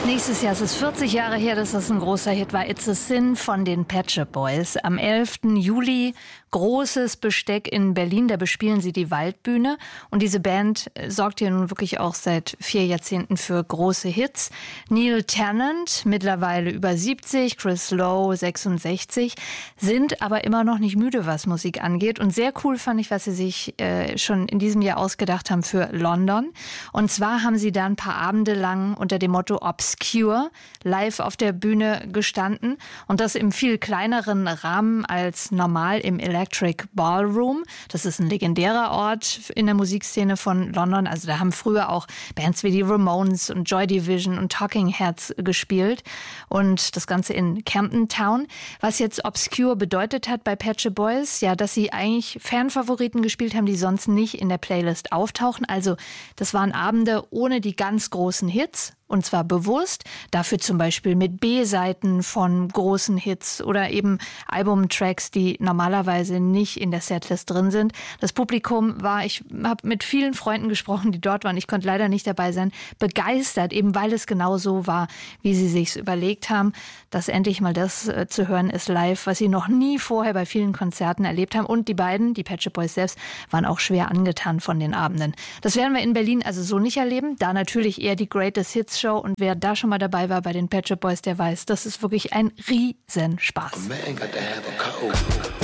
Nächstes Jahr ist es 40 Jahre her, dass das ein großer Hit war. It's a Sin von den Pet Shop Boys. Am 11. Juli großes Besteck in Berlin, da bespielen sie die Waldbühne. Und diese Band sorgt ja nun wirklich auch seit 4 Jahrzehnten für große Hits. Neil Tennant, mittlerweile über 70, Chris Lowe, 66, sind aber immer noch nicht müde, was Musik angeht. Und sehr cool fand ich, was sie sich schon in diesem Jahr ausgedacht haben für London. Und zwar haben sie da ein paar Abende lang unter dem Motto Obscure live auf der Bühne gestanden. Und das im viel kleineren Rahmen als normal im Electric Ballroom. Das ist ein legendärer Ort in der Musikszene von London. Also da haben früher auch Bands wie die Ramones und Joy Division und Talking Heads gespielt. Und das Ganze in Camden Town. Was jetzt Obscure bedeutet hat bei Pet Shop Boys, ja, dass sie eigentlich Fanfavoriten gespielt haben, die sonst nicht in der Playlist auftauchen. Also das waren Abende ohne die ganz großen Hits. Und zwar bewusst, dafür zum Beispiel mit B-Seiten von großen Hits oder eben Albumtracks, die normalerweise nicht in der Setlist drin sind. Das Publikum war, ich habe mit vielen Freunden gesprochen, die dort waren, ich konnte leider nicht dabei sein, begeistert, eben weil es genau so war, wie sie sich's überlegt haben, dass endlich mal das zu hören ist live, was sie noch nie vorher bei vielen Konzerten erlebt haben. Und die beiden, die Pet Shop Boys selbst, waren auch schwer angetan von den Abenden. Das werden wir in Berlin also so nicht erleben, da natürlich eher die Greatest Hits Show, und wer da schon mal dabei war bei den Pet Shop Boys, der weiß, das ist wirklich ein Riesenspaß.